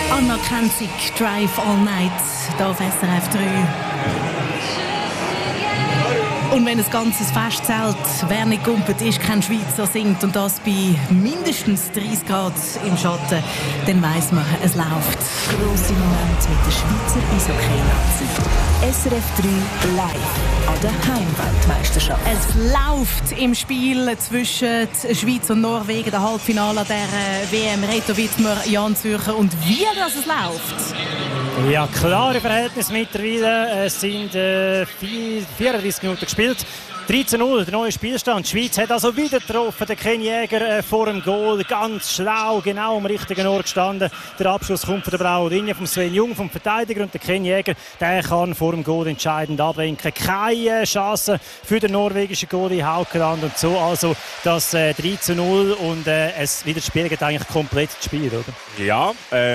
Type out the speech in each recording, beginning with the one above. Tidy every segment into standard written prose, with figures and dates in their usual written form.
Anna Kenzig, Drive All Night, hier auf SRF 3. Und wenn ein ganzes Fest zählt, wer nicht gumpet ist, kein Schweizer singt und das bei mindestens 30 Grad im Schatten, dann weiss man, es läuft. Grosse Momente mit der Schweizer Eishockey-Nazi. SRF 3 live an der Heimweltmeisterschaft. Es läuft im Spiel zwischen Schweiz und Norwegen, der Halbfinale der WM. Reto Wittmer, Jan Zürcher. Und wie das es läuft? Ja, klare Verhältnisse mittlerweile. Es sind 34 Minuten gespielt. 13-0, der neue Spielstand. Die Schweiz hat also wieder getroffen. Der Ken Jäger vor dem Goal. Ganz schlau, genau am richtigen Ort gestanden. Der Abschluss kommt von der blauen Linie, vom Sven Jung, vom Verteidiger. Und der Ken Jäger, der kann vor dem Goal entscheidend ablenken. Keine Chance für den norwegischen Goalie Haukeland. Und so also das 13-0. Und es widerspiegelt eigentlich komplett das Spiel, oder? Ja,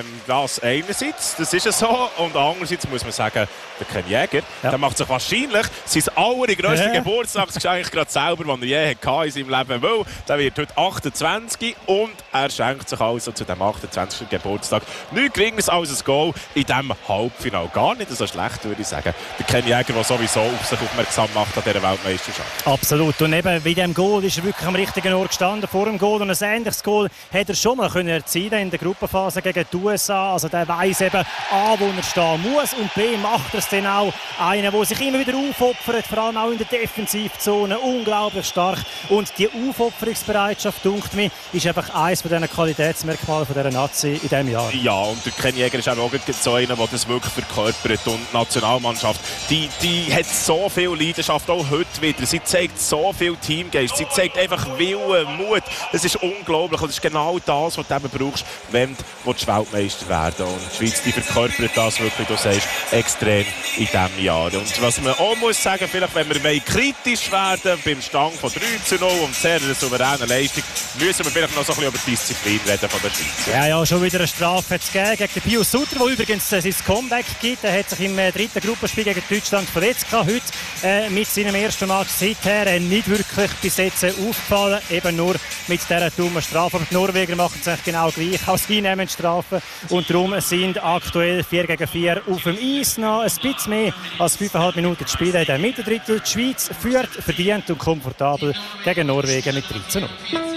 das einerseits, das ist es so. Und andererseits muss man sagen, der Ken Jäger, der macht sich wahrscheinlich sein allergrößtes Geburtstag eigentlich gerade selber, was er je hatte in seinem Leben. Weil der wird heute 28 und er schenkt sich also zu dem 28. Geburtstag nichts Geringeres als ein Goal in diesem Halbfinale. Gar nicht so schlecht, würde ich sagen. Der Ken Jäger, der sowieso auf sich aufmerksam macht an dieser Weltmeisterschaft. Absolut. Und eben bei diesem Goal ist er wirklich am richtigen Ort gestanden vor dem Goal. Und ein ähnliches Goal hätte er schon mal erzielen in der Gruppenphase gegen die USA. Also der weiss eben A, wo er stehen muss, und B, macht er es dann auch. Einer, der sich immer wieder aufopfert, vor allem auch in der Defensivzone, unglaublich stark. Und die Aufopferungsbereitschaft, dunkt mir, ist einfach eines von diesen Qualitätsmerkmalen von dieser Nazi in diesem Jahr. Ja, und der Ken Jäger ist auch so einer, der das wirklich verkörpert. Und die Nationalmannschaft, die hat so viel Leidenschaft, auch heute wieder. Sie zeigt so viel Teamgeist, sie zeigt einfach Willen, Mut. Das ist unglaublich. Und das ist genau das, was du eben brauchst, wenn du Weltmeister werden. Und die Schweiz, die verkörpert das wirklich, du sagst, extrem in diesem Jahr. Und was man auch muss sagen, vielleicht, wenn wir kritisch werden beim Stand von 13-0 und sehr souveräner Leistung, müssen wir vielleicht noch so ein bisschen über die Disziplin reden von der Schweiz. Ja, schon wieder eine Strafe gegeben gegen den Pius Sutter, der übrigens sein Comeback gibt. Er hat sich im dritten Gruppenspiel gegen Deutschland verletzt gehabt. Heute mit seinem ersten Match seither nicht wirklich bis jetzt aufgefallen. Eben nur mit dieser dummen Strafe. Aber die Norweger machen es eigentlich genau gleich. Auch sie nehmen Strafen. Und darum sind aktuell 4 gegen 4 auf dem Eis. Noch ein bisschen mehr als 5,5 Minuten zu spielen in der Mittendrittel. Die Schweiz führt verdient und komfortabel gegen Norwegen mit 13-0.